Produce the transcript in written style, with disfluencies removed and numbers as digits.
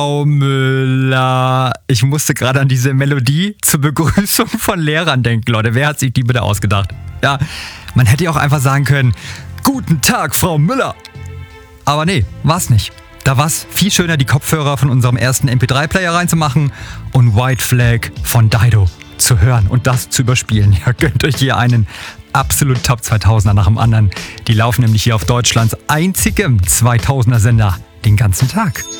Frau Müller. Ich musste gerade an diese Melodie zur Begrüßung von Lehrern denken, Leute. Wer hat sich die bitte ausgedacht? Ja, man hätte ja auch einfach sagen können, guten Tag, Frau Müller. Aber nee, war's nicht. Da war's viel schöner, die Kopfhörer von unserem ersten MP3-Player reinzumachen und White Flag von Dido zu hören und das zu überspielen. Ja, gönnt euch hier einen absolut Top 2000er nach dem anderen. Die laufen nämlich hier auf Deutschlands einzigem 2000er Sender den ganzen Tag.